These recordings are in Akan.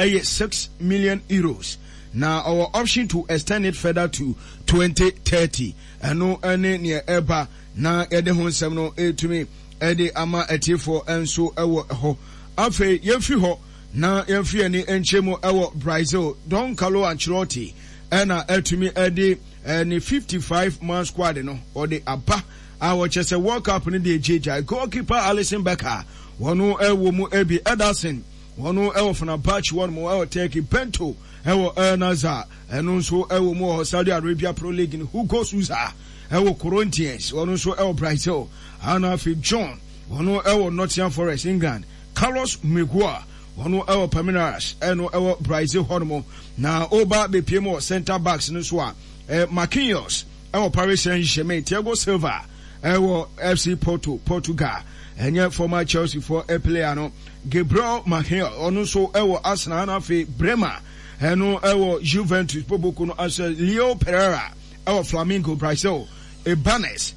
6 million euros. Now our option to extend it further to 2030. No any near eba na ede honsem no to me ede ama etifo enso ewo ho. Afe yemfi ho na yemfi ani enchemo ewo Brazil Don Carlo Ancelotti ena etumi ede ni 55 man squad no or the aba our chese World Cup ni de jeja goalkeeper Alisson Becker wono ewo mu ebi Ederson wono ewo Fenerbahce wono mu ewo Turkey Bento ewo Naza eno nso ewo mu Saudi Arabia Pro League ni Hugo Sousa ewo Corinthians wono nso ewo Brazil ana fi John wono ewo Nottingham Forest England Carlos Miguel wono ewo Palmeiras eno ewo Brazil hono na oba be PM center backs no so a Marquinhos ewo Paris Saint-Germain Thiago Silva ewo FC Portugal enye former Chelsea for a player no Gabriel Magalhaes ono so ewo Arsenal na fe Bremer eno ewo Juventus Poboko no as Leo Pereira ewo Flamengo Brazil Ibanez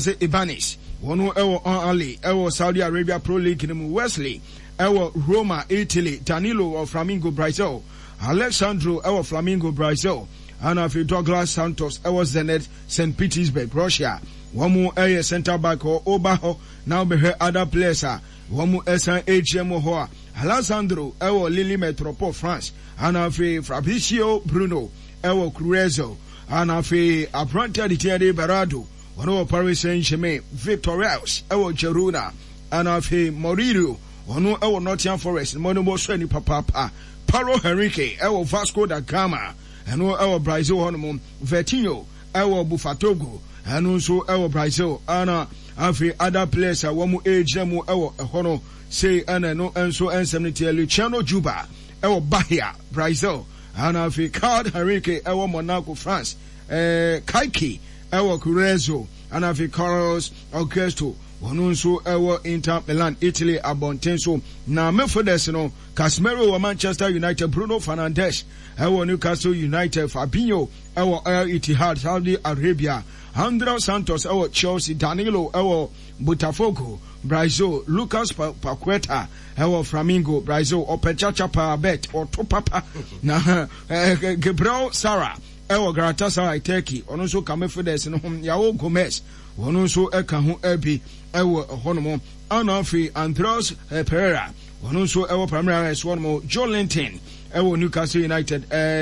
wono ewo Ali ewo Saudi Arabia Pro League no Wesley ewo Roma Italy Danilo of Flamengo Brazil Alexandro ewo Flamengo Brazil and for Douglas Santos was Zenit St. Petersburg Russia wamu eye center back or Obaho now be her other players wamu esa HM ho Alessandro ewo Lille Metropole France and for Fabrizio Bruno ewo Cruzeiro and for Apprenti di Thierry Berardo one Paris Saint-Germain Victor Reus ewo Girona and for Mourinho one ewo Nottingham Forest Monobo Swani Papa Paulo Henrique ewo Vasco da Gama eno ewo Brazil hono Vitinho ewo Bufatogo eno so ewo Brazil ana afi other players a womu age mu ewo hono say ana no enso ensemnity Luciano Juba ewo Bahia Brazil ana afi Card Henrique ewo Monaco France Kaiki ewo Cruzeiro ana afi Carlos Augusto wono nso ewo Inter Milan Italy Abontenso na Midfielders no Casemiro wa Manchester United Bruno Fernandes ewo Newcastle United Fabinho ewo Al Ittihad Saudi Arabia André Santos ewo Chelsea Danilo ewo Botafogo Brazil Lucas Paqueta ewo Flamengo Brazil Opechacha Pabet or Papa na Gabriel Sara ewo Galatasaray Turkey ono nso Midfielders no Yawo Gomez wono nso eka ho abi ewo honomo anafi Andreas Pereira wono nso ewo Palmeiras wono Joe Linton ewo Newcastle United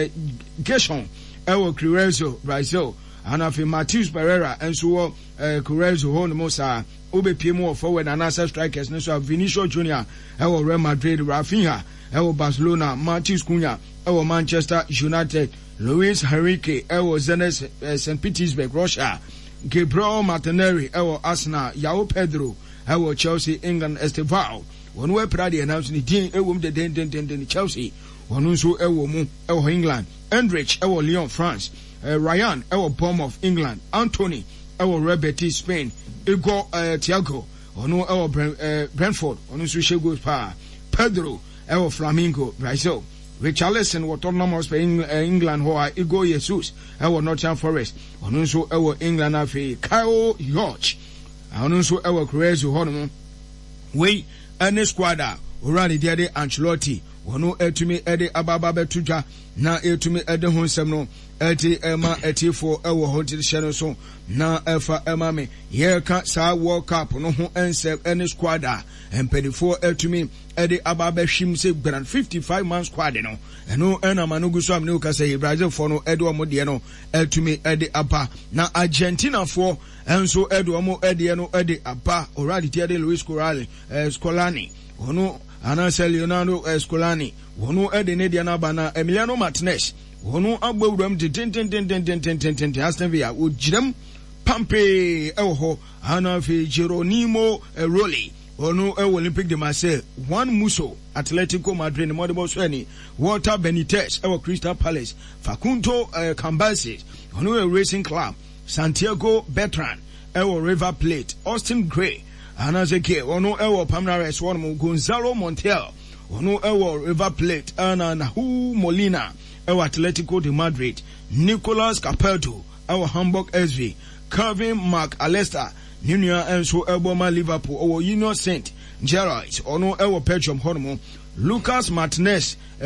Gerson ewo Cruzeiro Brazil anafi Matheus Pereira enso Cruzeiro honomo sa obepiem forward and answer strikers nso Vinicius Junior ewo Real Madrid Rafinha ewo Barcelona Matheus Cunha ewo Manchester United Luis Henrique ewo Zenit St. Petersburg Russia Gabriel Martinelli ewo Arsenal João Pedro ewo Chelsea England Estevao wono we prade announce ni din ewo m de den Chelsea wono nso ewo mu ewo England Endrich ewo Lyon France Ryan ewo Bournemouth England Anthony ewo Real Betis Spain Igor Thiago wono ewo Brentford wono nso shego pa Pedro ewo Flamengo Brazil Richarlison wo Tottenham Hotspur England ho Igor Jesus ewo Nottingham Forest ono nso ewo England afi Kyle York ono nso ewo Cruzeiro hono we any squad already there Ancelotti wono etumi ede ababa betuja na etumi ede honsem no eti ema etifo ewo hotel channel so na efa ema me ye ka sa World Cup no ho ensem any squad empedifo etumi ede ababa hwim se grand 55 man squad no eno ena manugu so amne ka say Brazil for no ede omo de no etumi ede aba na Argentina for enso ede omo ede no ede aba already there Luis Scolani wono anase Leonardo Scolani wono ede ne dia na bana Emiliano Martinez wono agbawuram de ten Aston Villa ojiram pampe ewo ana fe Geronimo Roli wono Olympique de Marseille Juan Musso Atletico Madrid Modebo Swani Walter Benitez ewo Crystal Palace Facundo Cambases wono Racing Club Santiago Bertrand ewo River Plate Austin Gray anazeke wono ewo Palmeiras wono Gonzalo Montiel wono ewo River Plate ana Nahu Molina ewo Atletico de Madrid Nicolas Capello ewo Hamburg SV Calvin McAllister Nunua enso eboma Liverpool owo Union Saint Gerrard ono ewo Belgium hono Lucas Martinez